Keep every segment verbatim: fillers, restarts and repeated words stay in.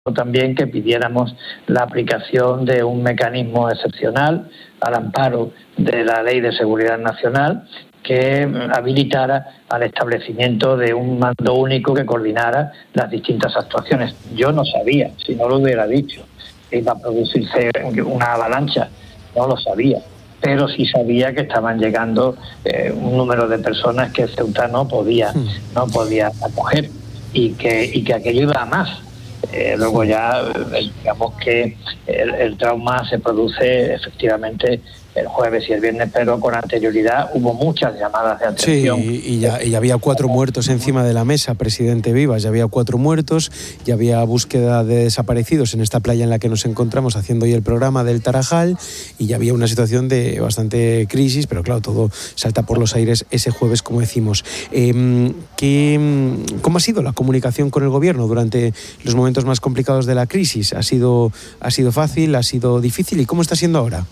también que pidiéramos la aplicación de un mecanismo excepcional al amparo de la Ley de Seguridad Nacional que habilitara al establecimiento de un mando único que coordinara las distintas actuaciones. Yo no sabía, si no lo hubiera dicho, que iba a producirse una avalancha, no lo sabía, pero sí sabía que estaban llegando eh, un número de personas que Ceuta no podía, no podía acoger y que, y que aquello iba a más. Eh, luego ya, eh, digamos que el, el trauma se produce efectivamente el jueves y el viernes, pero con anterioridad hubo muchas llamadas de atención. Sí, y ya, y ya había cuatro muertos encima de la mesa, presidente Vivas, ya había cuatro muertos, ya había búsqueda de desaparecidos en esta playa en la que nos encontramos haciendo hoy el programa del Tarajal, y ya había una situación de bastante crisis, pero claro, todo salta por los aires ese jueves, como decimos. Eh, ¿qué, ¿Cómo ha sido la comunicación con el gobierno durante los momentos más complicados de la crisis? ¿Ha sido, ha sido fácil, ha sido difícil, y cómo está siendo ahora?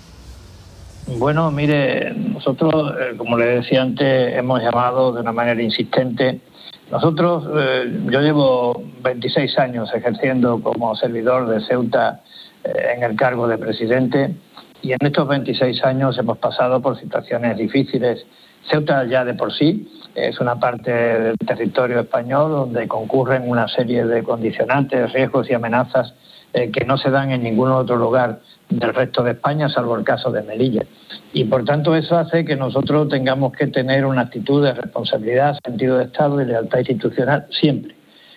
Bueno, mire, nosotros, eh, como le decía antes, hemos llamado de una manera insistente. Nosotros, eh, yo llevo veintiséis años ejerciendo como servidor de Ceuta eh, en el cargo de presidente, y en estos veintiséis años hemos pasado por situaciones difíciles. Ceuta ya de por sí es una parte del territorio español donde concurren una serie de condicionantes, riesgos y amenazas eh, que no se dan en ningún otro lugar del resto de España, salvo el caso de Melilla. Y por tanto eso hace que nosotros tengamos que tener una actitud de responsabilidad, sentido de Estado y lealtad institucional siempre.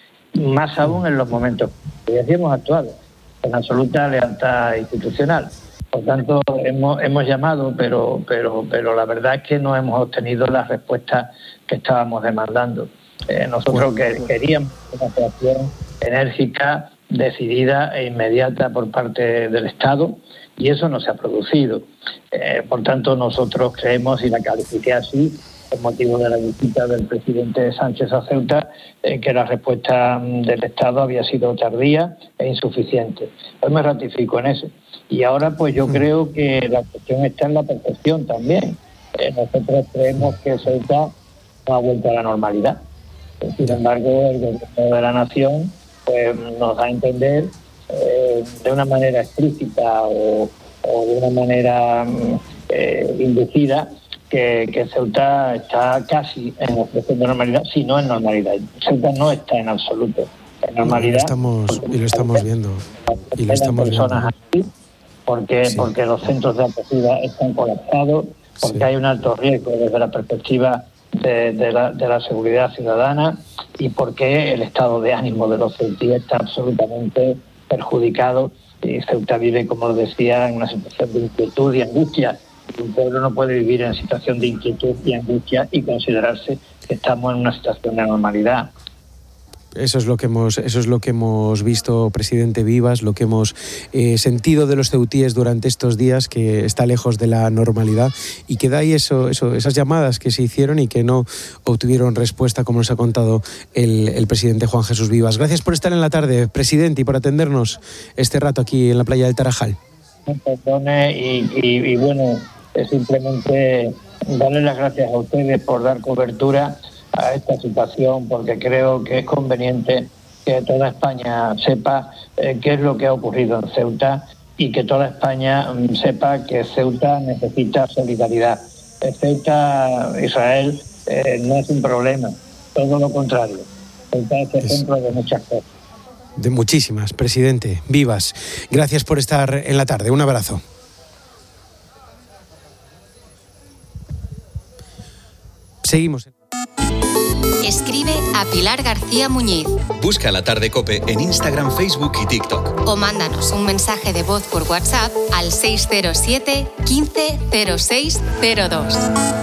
Más aún en los momentos que ya hemos actuado con absoluta lealtad institucional. Por tanto, hemos, hemos llamado, pero, pero, pero la verdad es que no hemos obtenido las respuestas que estábamos demandando. Eh, nosotros que, queríamos una actuación enérgica, decidida e inmediata por parte del Estado, y eso no se ha producido. Eh, por tanto, nosotros creemos, y la califiqué así, con motivo de la visita del presidente Sánchez a Ceuta, eh, que la respuesta del Estado había sido tardía e insuficiente. Hoy me ratifico en eso. Y ahora, pues yo creo que la cuestión está en la percepción también. Eh, nosotros creemos que Ceuta no ha vuelto a la normalidad. Sin embargo, el gobierno de la nación pues nos da a entender eh, de una manera explícita o, o de una manera eh, inducida que, que Ceuta está casi en la situación de normalidad, si no en normalidad. Ceuta no está en absoluto en normalidad. No, y, lo estamos, y lo estamos viendo. Y lo estamos personas viendo. Aquí porque, sí. porque los centros de acogida están colapsados, porque sí. hay un alto riesgo desde la perspectiva de, de, la, de la seguridad ciudadana, y porque el estado de ánimo de los ceutíes está absolutamente perjudicado. Y Ceuta vive, como lo decía, en una situación de inquietud y angustia. Un pueblo no puede vivir en situación de inquietud y angustia y considerarse que estamos en una situación de normalidad. Eso es lo que hemos, eso es lo que hemos visto, presidente Vivas, lo que hemos eh, sentido de los ceutíes durante estos días, que está lejos de la normalidad, y que da ahí eso, eso, esas llamadas que se hicieron y que no obtuvieron respuesta, como nos ha contado el, el presidente Juan Jesús Vivas. Gracias por estar en la tarde, presidente, y por atendernos este rato aquí en la playa del Tarajal. Perdone, y, y, y bueno, es simplemente darle las gracias a ustedes por dar cobertura a esta situación, porque creo que es conveniente que toda España sepa eh, qué es lo que ha ocurrido en Ceuta, y que toda España um, sepa que Ceuta necesita solidaridad. Eh, Ceuta, Israel, eh, no es un problema, todo lo contrario. Ceuta es ejemplo de muchas cosas. De muchísimas, presidente Vivas. Gracias por estar en la tarde. Un abrazo. Seguimos. Escribe a Pilar García Muñiz. Busca La Tarde COPE en Instagram, Facebook y TikTok. O mándanos un mensaje de voz por WhatsApp al seis cero siete, quince, cero seis cero dos.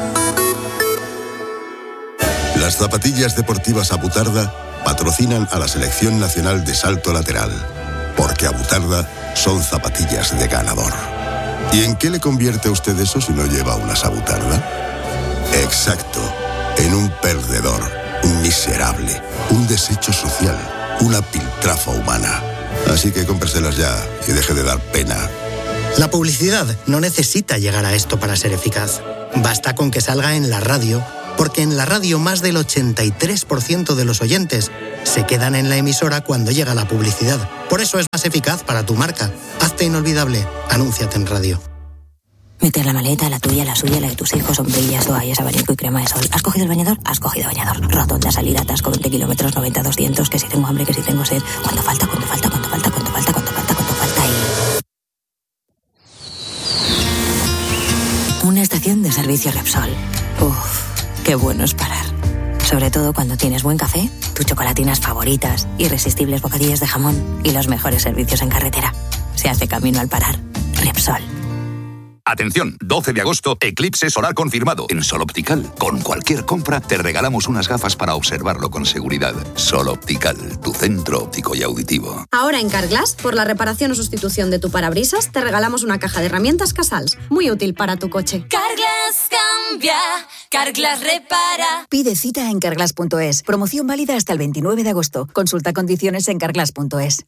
Las zapatillas deportivas Abutarda patrocinan a la Selección Nacional de Salto Lateral, porque Abutarda son zapatillas de ganador. ¿Y en qué le convierte a usted eso si no lleva unas Abutarda? Exacto, en un perdedor, un miserable, un desecho social, una piltrafa humana. Así que cómpreselas ya y deje de dar pena. La publicidad no necesita llegar a esto para ser eficaz. Basta con que salga en la radio, Porque en la radio más del ochenta y tres por ciento de los oyentes se quedan en la emisora cuando llega la publicidad. Por eso es más eficaz para tu marca. Hazte inolvidable. Anúnciate en radio. Meter la maleta, la tuya, la suya, la de tus hijos, sombrillas, toallas, abanico y crema de sol. ¿Has cogido el bañador? Has cogido bañador. Rotonda, salir, atasco, veinte kilómetros, noventa, doscientos, que si tengo hambre, que si tengo sed. ¿Cuánto falta? ¿Cuánto falta? ¿Cuánto falta? ¿Cuánto falta? ¿Cuánto falta? ¿Cuánto falta? Y... una estación de servicio Repsol. Uf, qué bueno es parar. Sobre todo cuando tienes buen café, tus chocolatinas favoritas, irresistibles bocadillos de jamón y los mejores servicios en carretera. Se hace camino al parar. Repsol. Atención, doce de agosto, eclipse solar confirmado en Sol Optical. Con cualquier compra te regalamos unas gafas para observarlo con seguridad. Sol Optical, tu centro óptico y auditivo. Ahora en Carglass, por la reparación o sustitución de tu parabrisas, te regalamos una caja de herramientas Casals, muy útil para tu coche. Carglass cambia, Carglass repara. Pide cita en carglass punto es. Promoción válida hasta el veintinueve de agosto. Consulta condiciones en carglass punto es.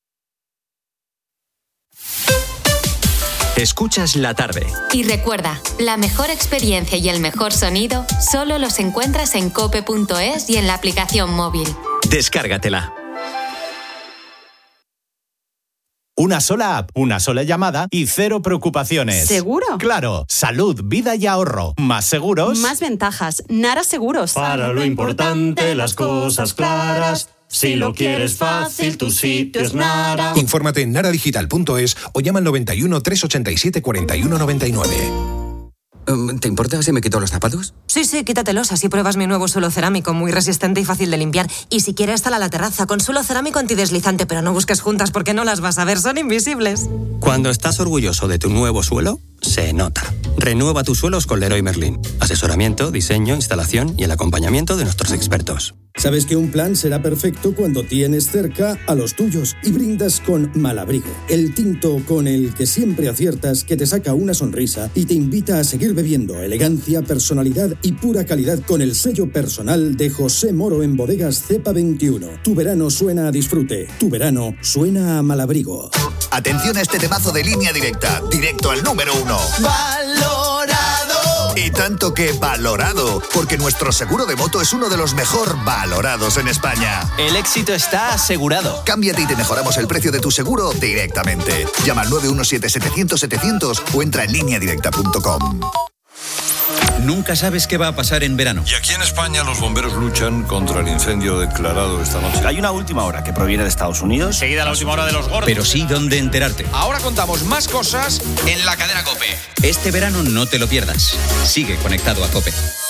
Escuchas la tarde. Y recuerda, la mejor experiencia y el mejor sonido solo los encuentras en cope punto es y en la aplicación móvil. Descárgatela. Una sola app, una sola llamada y cero preocupaciones. ¿Seguro? Claro, salud, vida y ahorro. Más seguros. Más ventajas. Nara Seguros. Para lo importante, las cosas claras. Si lo quieres fácil, tu sitio es Nara. Infórmate en nara digital punto es o llama al noventa y uno, trescientos ochenta y siete, cuarenta y uno noventa y nueve. ¿Te importa si me quito los zapatos? Sí, sí, quítatelos, así pruebas mi nuevo suelo cerámico, muy resistente y fácil de limpiar. Y si quieres, sal a la terraza con suelo cerámico antideslizante, pero no busques juntas porque no las vas a ver, son invisibles. Cuando estás orgulloso de tu nuevo suelo, se nota. Renueva tus suelos con Leroy Merlin. Asesoramiento, diseño, instalación y el acompañamiento de nuestros expertos. Sabes que un plan será perfecto cuando tienes cerca a los tuyos y brindas con Malabrigo, el tinto con el que siempre aciertas, que te saca una sonrisa y te invita a seguir bebiendo. Elegancia, personalidad y pura calidad con el sello personal de José Moro en Bodegas Cepa veintiuno. Tu verano suena a disfrute, tu verano suena a Malabrigo. Atención a este temazo de Línea Directa, directo al número uno. ¡Valorado! Y tanto que valorado, porque nuestro seguro de moto es uno de los mejor valorados en España. El éxito está asegurado. Cámbiate y te mejoramos el precio de tu seguro directamente. Llama al nueve uno siete, setecientos, setecientos o entra en línea directa punto com. Nunca sabes qué va a pasar en verano. Y aquí en España los bomberos luchan contra el incendio declarado esta noche. Hay una última hora que proviene de Estados Unidos. Seguida la última hora de los gordos. Pero sí dónde enterarte. Ahora contamos más cosas en la cadena COPE. Este verano no te lo pierdas. Sigue conectado a COPE.